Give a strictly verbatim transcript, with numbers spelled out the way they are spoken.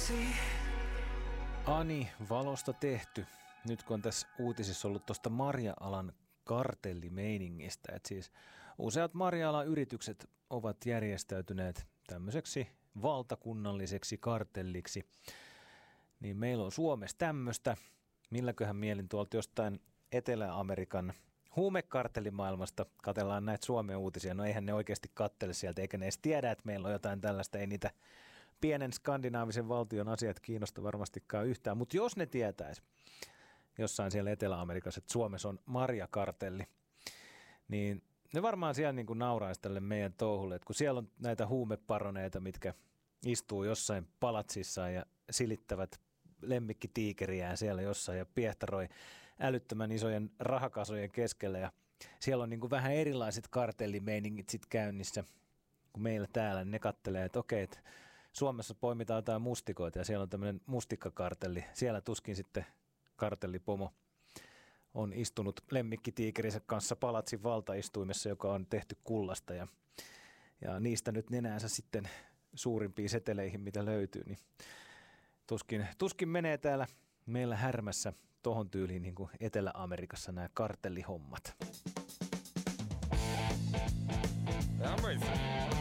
Ani, valosta tehty. Nyt kun on tässä uutisissa ollut tuosta marja-alan kartellimeiningistä, että siis useat marja-alan yritykset ovat järjestäytyneet tämmöiseksi valtakunnalliseksi kartelliksi, niin meillä on Suomessa tämmöistä. Milläköhän mielin tuolta jostain Etelä-Amerikan huumekartellimaailmasta katsellaan näitä Suomen uutisia. No eihän ne oikeasti kattele sieltä, eikä ne edes tiedä, että meillä on jotain tällaista. Ei niitä pienen skandinaavisen valtion asiat kiinnosta varmastikaan yhtään, mutta jos ne tietäisi jossain siellä Etelä-Amerikassa, että Suomessa on marjakartelli, niin ne varmaan siellä niin kuin nauraisi tälle meidän touhulle, että kun siellä on näitä huumeparoneita, mitkä istuu jossain palatsissa ja silittävät lemmikkitiikeriään siellä jossain ja piehtaroi älyttömän isojen rahakasojen keskellä ja siellä on niin kuin vähän erilaiset kartellimeiningit sitten käynnissä kuin meillä täällä, niin ne kattelee, että okei, että Suomessa poimitaan jotain mustikoita ja siellä on tämmöinen mustikkakartelli. Siellä tuskin sitten kartellipomo on istunut lemmikkitiikerinsä kanssa palatsin valtaistuimessa, joka on tehty kullasta ja, ja niistä nyt nenäänsä sitten suurimpiin seteleihin, mitä löytyy, niin tuskin, tuskin menee täällä meillä härmässä tohon tyyliin niin kuin Etelä-Amerikassa nämä kartellihommat.